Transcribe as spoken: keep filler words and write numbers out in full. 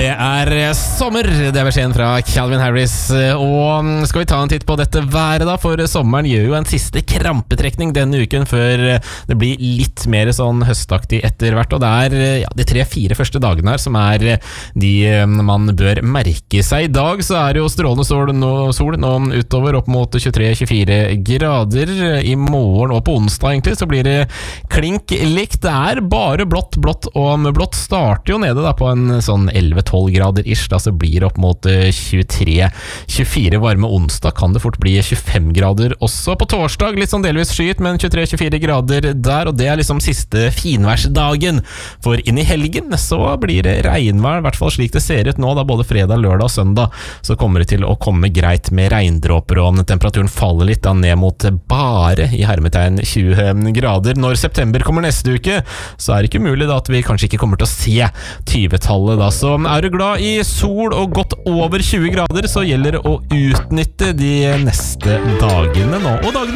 Det er sommer, det er beskjeden fra Calvin Harris. Og skal vi ta en titt på dette været da, for sommeren gjør jo en siste krampetrekning denne uken før det blir litt mer sånn høstaktig etter hvert. Og det er ja, de tre-fire første dagene her som er de man bør merke seg. I dag så er det jo strålende sol nå, sol nå utover opp mot tjuetre til tjuefire grader. I morgen og på onsdag egentlig så blir det klink likt. Det er bare blått, blått og med blått. Starter jo nede da på en sånn elleve-tolv grader ish, da så blir det opp mot tjuetre til tjuefire. Varme onsdag kan det fort bli tjuefem grader også. På torsdag litt sånn delvis skyet, men tjuetre til tjuefire grader der, og det er liksom siste finværsdagen. For inn i helgen så blir det regnvær, i hvert fall slik det ser ut nå da, både fredag, lørdag og søndag, så kommer det til å komme greit med regndråper, og temperaturen faller litt da ned mot bare i hermetegn tjue grader. Når september kommer neste uke, så er det ikke mulig da at vi kanskje ikke kommer til å se tyve-tallet da. Så er du glad i sol og godt over tjue grader, så gjelder det å utnytte de neste dagene nå, og dagene